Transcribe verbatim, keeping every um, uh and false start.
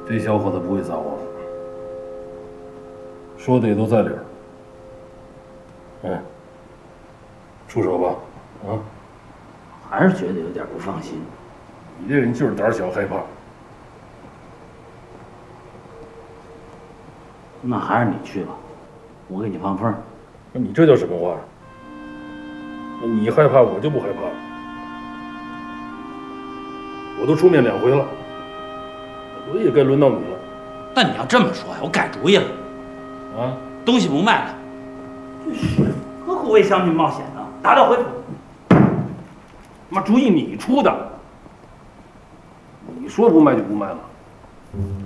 这小伙子不会撒谎，说的也都在理儿。哎，出手吧，啊！ 还是觉得有点不放心。 你这人就是胆小害怕。 那还是你去吧，我给你放风。 那你这叫什么话？你害怕，我就不害怕。我都出面两回了，我也该轮到你了。 那你要这么说呀，我改主意了。 啊， 东西不卖了。就是，何苦为乡亲冒险呢？打道回府。 妈，主意你出的，你说不卖就不卖了。